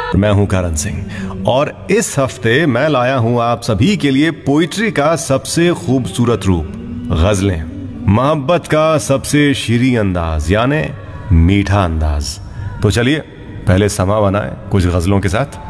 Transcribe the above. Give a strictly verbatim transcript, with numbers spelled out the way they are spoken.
मैं हूं करण सिंह और इस हफ्ते मैं लाया हूं आप सभी के लिए पोइट्री का सबसे खूबसूरत रूप, गजलें। मोहब्बत का सबसे शीरी अंदाज यानी मीठा अंदाज। तो चलिए पहले समा बनाएं कुछ गजलों के साथ।